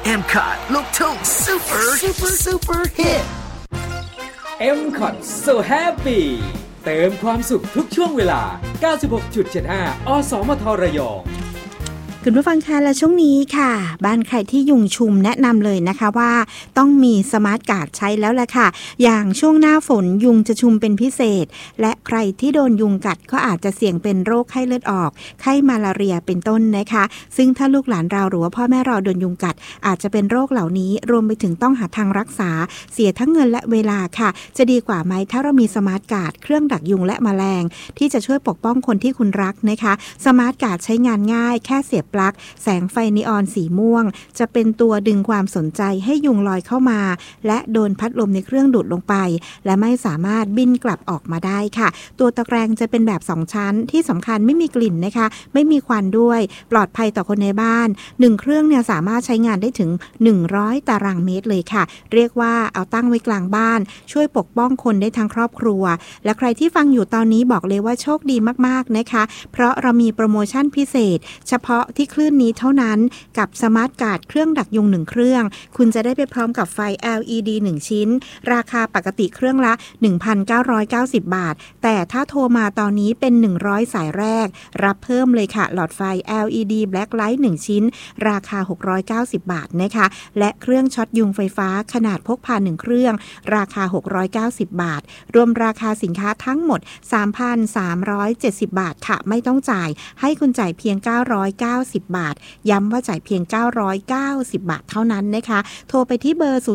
M-Cot ลูกทุ่ง super hit M-Cot So Happy เติมความสุขทุกช่วงเวลา 96.75 อสมทระยองคุณผู้ฟังคะและช่วงนี้ค่ะบ้านใครที่ยุงชุมแนะนำเลยนะคะว่าต้องมีสมาร์ทการ์ดใช้แล้วแหละค่ะอย่างช่วงหน้าฝนยุงจะชุมเป็นพิเศษและใครที่โดนยุงกัดก็อาจจะเสี่ยงเป็นโรคไข้เลือดออกไข้มาลาเรียเป็นต้นนะคะซึ่งถ้าลูกหลานเราหรือว่าพ่อแม่เราโดนยุงกัดอาจจะเป็นโรคเหล่านี้รวมไปถึงต้องหาทางรักษาเสียทั้งเงินและเวลาค่ะจะดีกว่าไหมถ้าเรามีสมาร์ทการ์ดเครื่องดักยุงและแมลงที่จะช่วยปกป้องคนที่คุณรักนะคะสมาร์ทการ์ดใช้งานง่ายแค่เสียบปลั๊กแสงไฟนีออนสีม่วงจะเป็นตัวดึงความสนใจให้ยุงลอยเข้ามาและโดนพัดลมในเครื่องดูดลงไปและไม่สามารถบินกลับออกมาได้ค่ะตัวตะแกรงจะเป็นแบบ2ชั้นที่สำคัญไม่มีกลิ่นนะคะไม่มีควันด้วยปลอดภัยต่อคนในบ้าน1เครื่องเนี่ยสามารถใช้งานได้ถึง100ตารางเมตรเลยค่ะเรียกว่าเอาตั้งไว้กลางบ้านช่วยปกป้องคนได้ทั้งครอบครัวและใครที่ฟังอยู่ตอนนี้บอกเลยว่าโชคดีมากๆนะคะเพราะเรามีโปรโมชั่นพิเศษเฉพาะที่คลื่นนี้เท่านั้นกับสมาร์ทการ์ดเครื่องดักยุง1เครื่องคุณจะได้ไปพร้อมกับไฟ LED 1ชิ้นราคาปกติเครื่องละ 1,990 บาทแต่ถ้าโทรมาตอนนี้เป็น100สายแรกรับเพิ่มเลยค่ะหลอดไฟ LED Black Light 1ชิ้นราคา690บาทนะคะและเครื่องช็อตยุงไฟฟ้าขนาดพกพา1เครื่องราคา690บาทรวมราคาสินค้าทั้งหมด 3,370 บาทค่ะไม่ต้องจ่ายให้คุณจ่ายเพียง990บาทย้ำว่าจ่ายเพียง990บาทเท่านั้นนะคะโทรไปที่เบอร์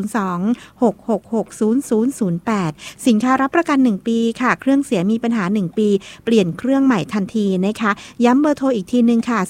02-666-0008สินค้ารับประกัน1ปีค่ะเครื่องเสียมีปัญหา1ปีเปลี่ยนเครื่องใหม่ทันทีนะคะย้ำเบอร์โทรอีกทีนึงค่ะ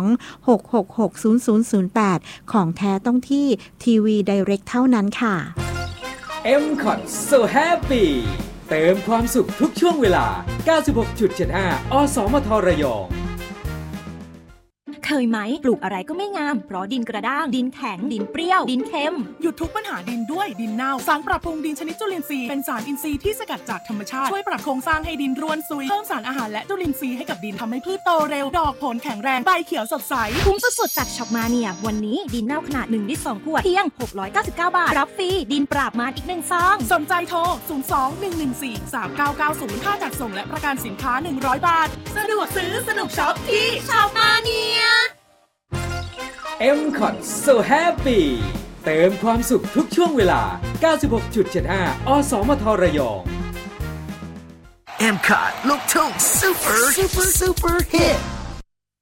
02-666-0008ของแท้ต้องที่ทีวีไดเรกเท่านั้นค่ะ M-Cot So Happy เติมความสุขทุกช่วงเวลา 96.75 อสมทระยองเคยไหมปลูกอะไรก็ไม่งามเพราะดินกระด้างดินแข็งดินเปรี้ยวดินเค็มหยุดทุกปัญหาดินด้วยดินเน่าสารปรับปรุงดินชนิดจุลินทรีย์เป็นสารอินทรีย์ที่สกัดจากธรรมชาติช่วยปรับโครงสร้างให้ดินร่วนซุยเพิ่มสารอาหารและจุลินทรีย์ให้กับดินทำให้พืชโตเร็วดอกผลแข็งแรงใบเขียวสดใสคุ้มสุดๆจากช็อปมาเนียวันนี้ดินเน่าขนาด1ลิตร2ขวดเพียง699 บาทรับฟรีดินปราบมารอีก1ซองสนใจโทร02-114-3990ค่าจัดส่งและประกันสินค้า100บาทสะดวกซื้อสนุกช็อปที่ช็อปมาเนีย M-Cot So Happy เติมความสุขทุกช่วงเวลา 96.75 อสมทระยอง M-Cot ลูกทุ่ง super hit